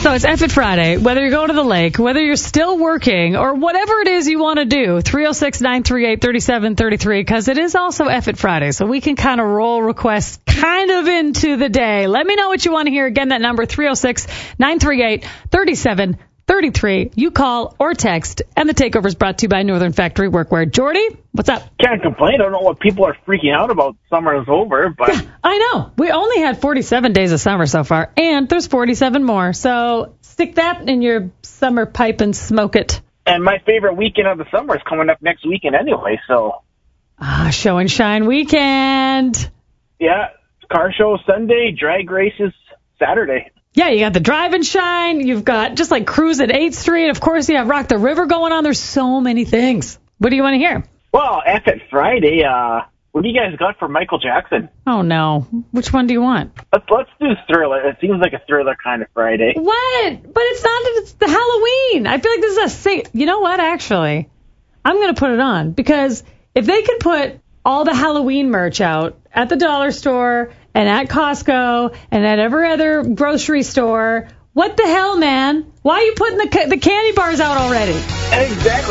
So it's F It Friday. Whether you're going to the lake, whether you're still working, or whatever it is you want to do, 306-938-3733, because it is also F It Friday. So we can kind of roll requests kind of into the day. Let me know what you want to hear. Again, that number, 306-938-3733. You call or text. And the takeover is brought to you by Northern Factory Workwear. Jordy, what's up? Can't complain. I don't know what people are freaking out about. Summer is over, but... Yeah, I know. We only had 47 days of summer so far, and there's 47 more. So stick that in your summer pipe and smoke it. And my favorite weekend of the summer is coming up next weekend anyway, so... Show and shine weekend. Yeah, car show Sunday, drag races Saturday. Yeah, you got the drive and shine. You've got just like cruise at 8th Street. Of course, you have Rock the River going on. There's so many things. What do you want to hear? Well, F It Friday, what do you guys got for Michael Jackson? Oh, no. Which one do you want? Let's do Thriller. It seems like a Thriller kind of Friday. What? But it's not. It's the Halloween. I feel like this is you know what, actually? I'm going to put it on because if they could put all the Halloween merch out at the dollar store and at Costco and at every other grocery store, what the hell, man? Why are you putting the candy bars out already? Exactly.